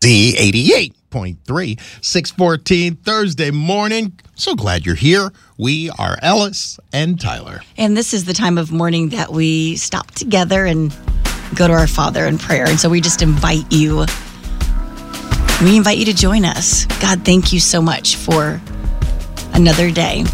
Z88.3, 614 Thursday morning. So glad you're here. We are Ellis and Tyler. And this is the time of morning that we stop together and go to our Father in prayer. And so we just invite you. We invite you to join us. God, thank you so much for another day.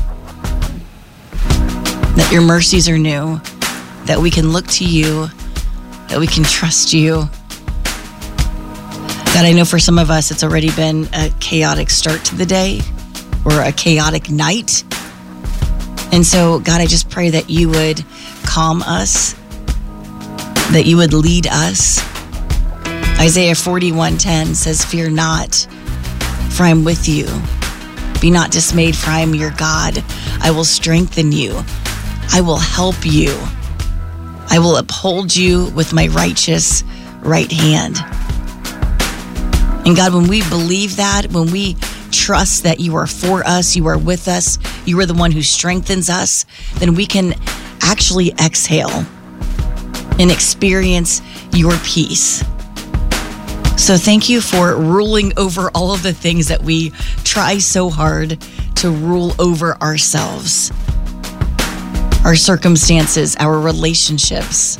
That your mercies are new. That we can look to you. That we can trust you. God, I know for some of us, it's already been a chaotic start to the day or a chaotic night. And so, God, I just pray that you would calm us, that you would lead us. Isaiah 41:10 says, "Fear not, for I am with you. Be not dismayed, for I am your God. I will strengthen you. I will help you. I will uphold you with my righteous right hand." And God, when we believe that, when we trust that you are for us, you are with us, you are the one who strengthens us, then we can actually exhale and experience your peace. So thank you for ruling over all of the things that we try so hard to rule over ourselves, our circumstances, our relationships.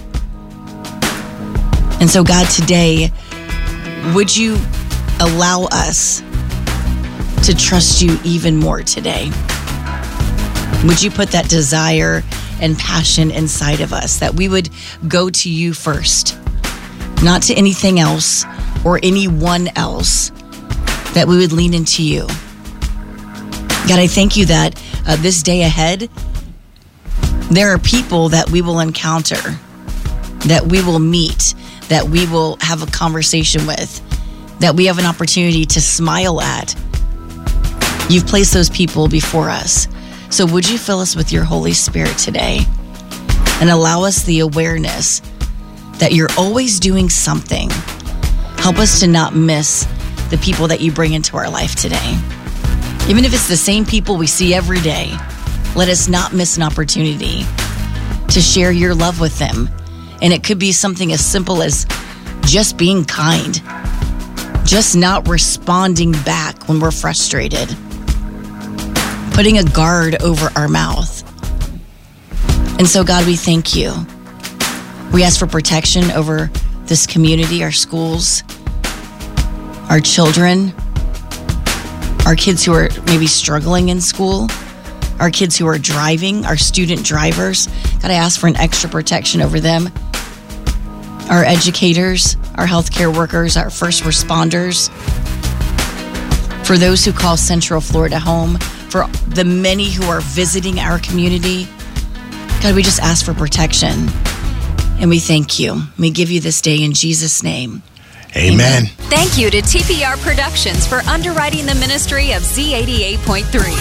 And so God, today, would you allow us to trust you even more today? Would you put that desire and passion inside of us, that we would go to you first, not to anything else or anyone else, that we would lean into you. God, I thank you that this day ahead, there are people that we will encounter, that we will meet, that we will have a conversation with, that we have an opportunity to smile at. You've placed those people before us. So would you fill us with your Holy Spirit today and allow us the awareness that you're always doing something. Help us to not miss the people that you bring into our life today. Even if it's the same people we see every day, let us not miss an opportunity to share your love with them. And it could be something as simple as just being kind. Just not responding back when we're frustrated. Putting a guard over our mouth. And so, God, we thank you. We ask for protection over this community, our schools, our children, our kids who are maybe struggling in school, our kids who are driving, our student drivers. God, I ask for an extra protection over them. Our educators, our healthcare workers, our first responders, for those who call Central Florida home, for the many who are visiting our community. God, we just ask for protection, and we thank you. We give you this day in Jesus' name. Amen. Thank you to TPR Productions for underwriting the ministry of Z88.3.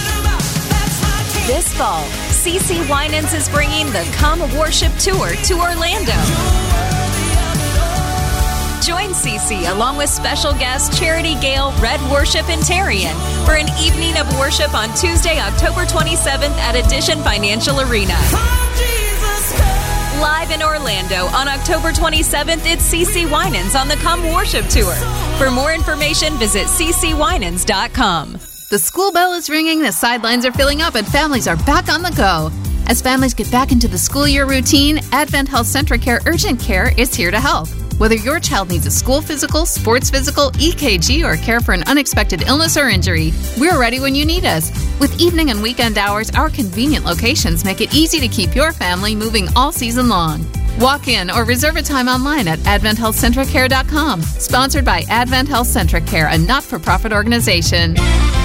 This fall, CeCe Winans is bringing the Come Worship Tour to Orlando. Join CeCe along with special guest Charity Gale, Red Worship, and Tarian for an evening of worship on Tuesday, October 27th at Addition Financial Arena. Live in Orlando on October 27th, it's CeCe Winans on the Come Worship Tour. For more information, visit ccwinans.com. The school bell is ringing, the sidelines are filling up, and families are back on the go. As families get back into the school year routine, Advent Health Centracare Urgent Care is here to help. Whether your child needs a school physical, sports physical, EKG, or care for an unexpected illness or injury, we're ready when you need us. With evening and weekend hours, our convenient locations make it easy to keep your family moving all season long. Walk in or reserve a time online at AdventHealthCentricare.com. Sponsored by Advent Health Centricare, a not-for-profit organization.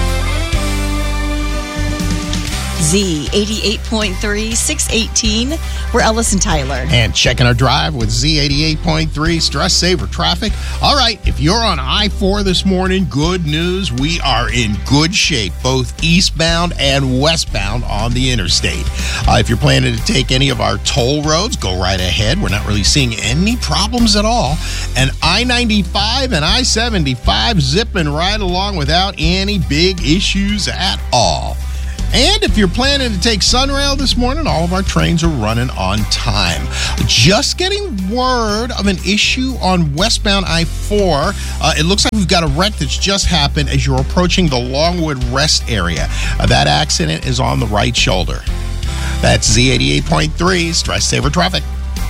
Z88.3, 618. We're Ellis and Tyler. And checking our drive with Z88.3 Stress Saver Traffic. All right, if you're on I-4 this morning, good news. We are in good shape, both eastbound and westbound on the interstate. If you're planning to take any of our toll roads, go right ahead. We're not really seeing any problems at all. And I-95 and I-75 zipping right along without any big issues at all. And if you're planning to take Sunrail this morning, all of our trains are running on time. Just getting word of an issue on westbound I-4. It looks like we've got a wreck that's just happened as you're approaching the Longwood Rest area. That accident is on the right shoulder. That's Z88.3, Stress Saver Traffic.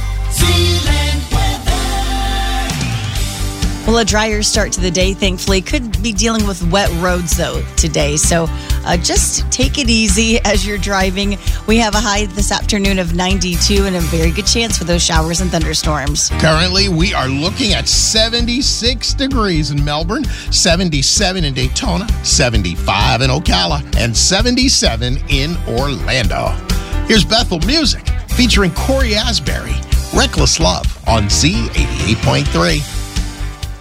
Well, a drier start to the day, thankfully. Could be dealing with wet roads, though, today. So just take it easy as you're driving. We have a high this afternoon of 92 and a very good chance for those showers and thunderstorms. Currently, we are looking at 76 degrees in Melbourne, 77 in Daytona, 75 in Ocala, and 77 in Orlando. Here's Bethel Music featuring Corey Asbury, Reckless Love on Z88.3.